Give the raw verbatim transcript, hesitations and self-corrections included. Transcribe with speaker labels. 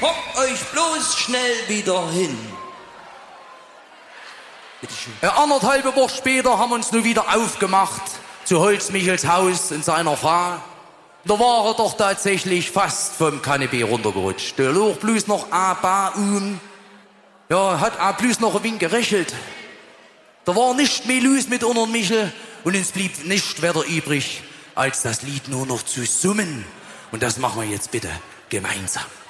Speaker 1: hockt euch bloß schnell wieder hin. Bitteschön.
Speaker 2: Äh, anderthalbe Wochen später haben wir uns nun wieder aufgemacht zu Holzmichels Haus und seiner Frau. Da war er doch tatsächlich fast vom Kanapee runtergerutscht. Der lag bloß noch ein paar um. Ja, hat auch bloß noch ein wenig gerächelt. Da war nicht mehr los mit unseren Michel und uns blieb nicht weiter übrig, als das Lied nur noch zu summen. Und das machen wir jetzt bitte gemeinsam.